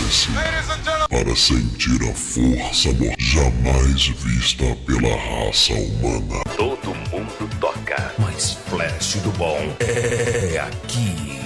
Prepare-se para sentir a força jamais vista pela raça humana. Todo mundo toca, mas Flash do bom é aqui.